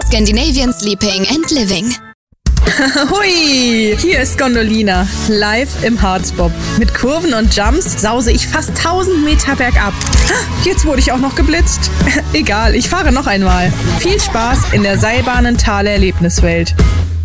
Scandinavian Sleeping and Living. Hui, hier ist Gondolina, live im Harzbob. Mit Kurven und Jumps sause ich fast 1000 Meter bergab. Jetzt wurde ich auch noch geblitzt. Egal, ich fahre noch einmal. Viel Spaß in der Seilbahnenthaler Erlebniswelt.